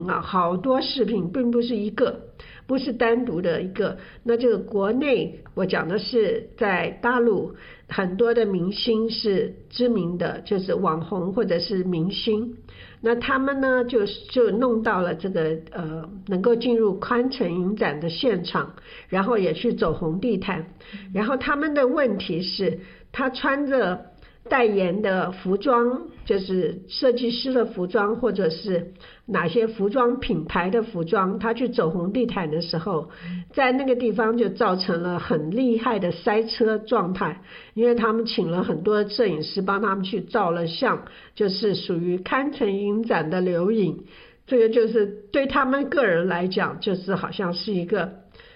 好多视频，并不是一个，不是单独的一个。那这个国内我讲的是在大陆很多的明星是知名的，就是网红或者是明星，那他们呢就弄到了这个能够进入宽城影展的现场，然后也去走红地毯，然后他们的问题是他穿着代言的服装，就是设计师的服装，或者是哪些服装品牌的服装，他去走红地毯的时候，在那个地方就造成了很厉害的塞车状态，因为他们请了很多摄影师帮他们去照了相，就是属于堪城影展的留影。这个就是对他们个人来讲，就是好像是一个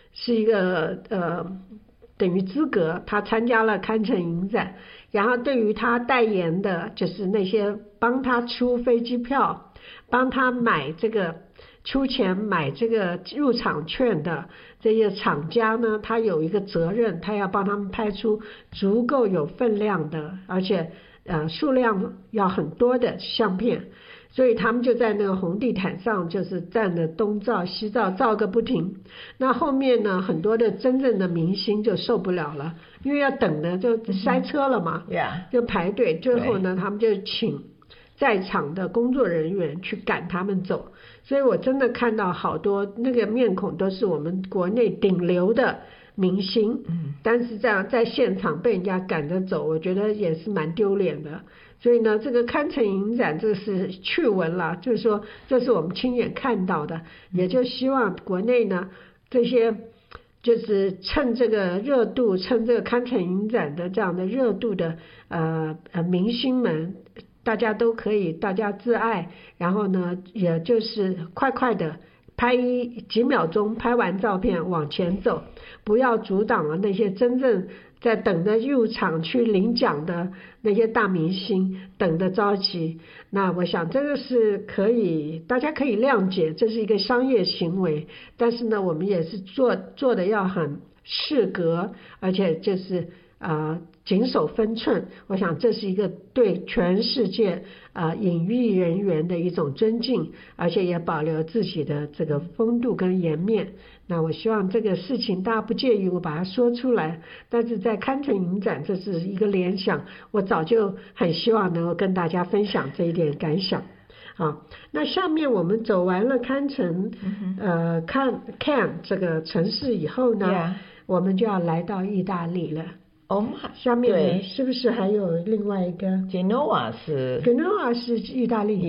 等于资格，他参加了堪城影展。然后对于他代言的，就是那些帮他出飞机票，帮他买这个出钱买这个入场券的这些厂家呢，他有一个责任，他要帮他们拍出足够有分量的，而且数量要很多的相片。所以他们就在那个红地毯上，就是站着东照西照，照个不停。那后面呢，很多的真正的明星就受不了了，因为要等的就塞车了嘛，就排队。最后呢，他们就请在场的工作人员去赶他们走。所以我真的看到好多那个面孔都是我们国内顶流的明星，但是这样在现场被人家赶着走，我觉得也是蛮丢脸的。所以呢，这个堪城影展这是趣闻了，就是说这是我们亲眼看到的，也就希望国内呢这些就是趁这个热度，趁这个堪城影展的这样的热度的明星们，大家都可以大家自爱，然后呢也就是快快的拍几秒钟，拍完照片往前走，不要阻挡了那些真正在等着入场去领奖的那些大明星，等得着急。那我想这个是可以，大家可以谅解，这是一个商业行为，但是呢，我们也是做的要很适格，而且就是谨守分寸。我想这是一个对全世界影艺人员的一种尊敬，而且也保留自己的这个风度跟颜面。那我希望这个事情大家不介意我把它说出来，但是在堪城影展这是一个联想，我早就很希望能够跟大家分享这一点感想。好，那下面我们走完了堪城看这个城市以后呢，我们就要来到意大利了。下面是不是还有另外一个 Genoa 是意大利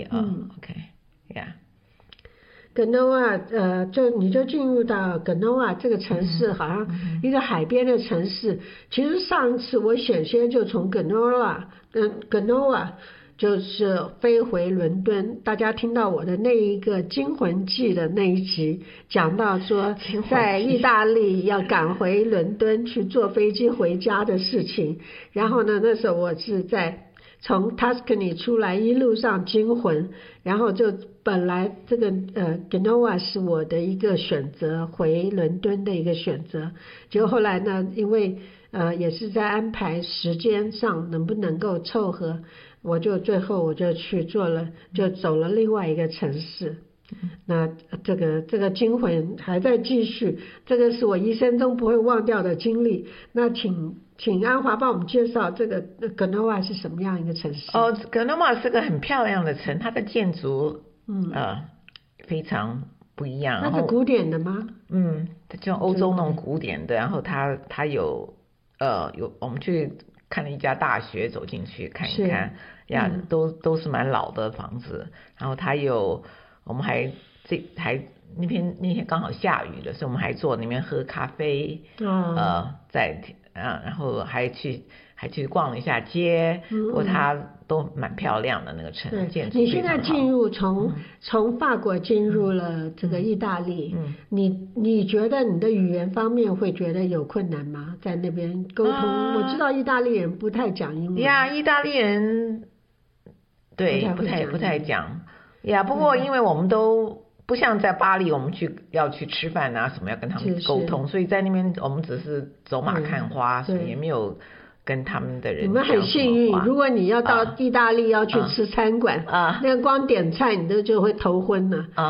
Genoa 你就进入到 Genoa 这个城市，好像一个海边的城市。其实上一次我险些就从 Genoa 就是飞回伦敦，大家听到我的那一个惊魂记的那一集，讲到说在意大利要赶回伦敦去坐飞机回家的事情。然后呢，那时候我是在从 Tuscany 出来，一路上惊魂，然后就本来这个Genoa 是我的一个选择，回伦敦的一个选择，结果后来呢，因为也是在安排时间上能不能够凑合，最后我就去就走了另外一个城市。那这个惊魂还在继续，这个是我一生中不会忘掉的经历。那请安华帮我们介绍这个Genoa是什么样一个城市 ？Genoa 是个很漂亮的城，它的建筑非常不一样。 它是古典的吗？ 就欧洲那种古典的，然后它有我们去看了一家大学，走进去看一看都是蛮老的房子。然后我们那天刚好下雨的，所以我们还坐那边喝咖啡，然后还去逛了一下街，不过它都蛮漂亮的那个城建筑。 你现在从法国进入了这个意大利，你觉得你的语言方面会觉得有困难吗？在那边沟通，我知道意大利人不太讲英文。 意大利人对不太讲不过因为我们都不像在巴黎，我们要去吃饭啊什么，要跟他们沟通，所以在那边我们只是走马看花，所以也没有跟他们的人。 你们很幸运，如果你要到意大利要去吃餐馆， 啊， 那个光点菜你就会头昏了。